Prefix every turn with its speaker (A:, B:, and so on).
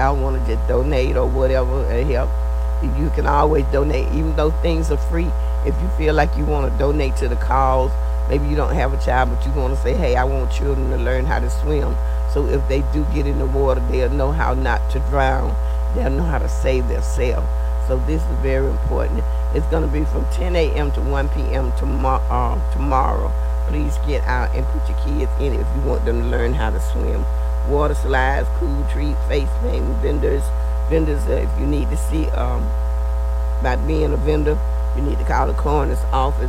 A: I want to just donate or whatever and help, you can always donate, even though things are free. If you feel like you want to donate to the cause, maybe you don't have a child, but you want to say, hey, I want children to learn how to swim. So if they do get in the water, they'll know how not to drown. They'll know how to save themselves. So this is very important. It's going to be from 10 a.m. to 1 p.m. Tomorrow. Please get out and put your kids in it if you want them to learn how to swim. Water slides, cool treat, face paint, vendors. If you need to see about being a vendor, you need to call the coroner's office.